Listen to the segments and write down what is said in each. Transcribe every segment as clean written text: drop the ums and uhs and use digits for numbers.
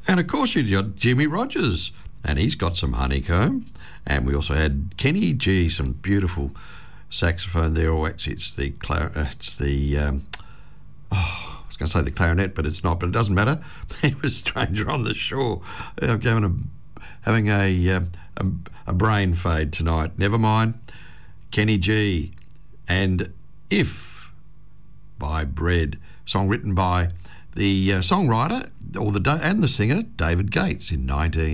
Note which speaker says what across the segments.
Speaker 1: And of course you got Jimmy Rogers, and he's got some honeycomb. And we also had Kenny G, some beautiful saxophone there. Or actually, it's the I was going to say the clarinet, but it's not. But it doesn't matter. He was Stranger on the Shore. I'm having a brain fade tonight. Never mind. Kenny G and If by Bread, song written by the songwriter and the singer David Gates in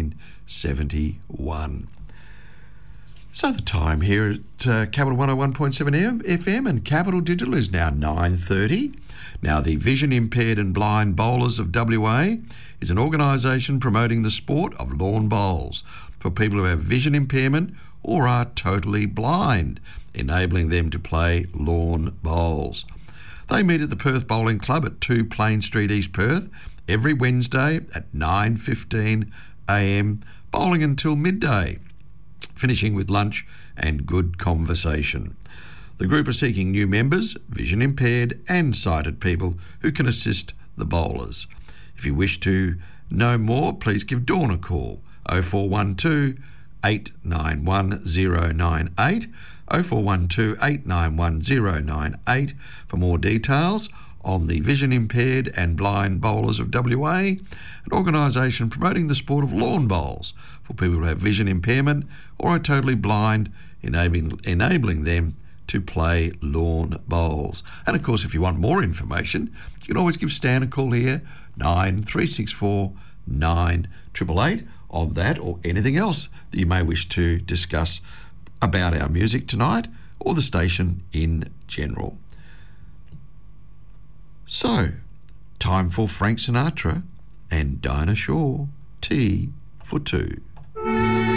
Speaker 1: 1971. So the time here at Capital 101.7 FM and Capital Digital is now 9:30. Now, the Vision Impaired and Blind Bowlers of WA is an organisation promoting the sport of lawn bowls for people who have vision impairment or are totally blind, enabling them to play lawn bowls. They meet at the Perth Bowling Club at 2 Plain Street, East Perth, every Wednesday at 9:15 a.m, bowling until midday, finishing with lunch and good conversation. The group are seeking new members, vision impaired and sighted people who can assist the bowlers. If you wish to know more, please give Dawn a call, 0412 891 098, 0412 891 098 for more details on the Vision Impaired and Blind Bowlers of WA, an organisation promoting the sport of lawn bowls for people who have vision impairment or are totally blind, enabling them to play lawn bowls. And of course, if you want more information, you can always give Stan a call here, 9364 9888 on that or anything else that you may wish to discuss about our music tonight or the station in general. So, time for Frank Sinatra and Dinah Shore, Tea for Two.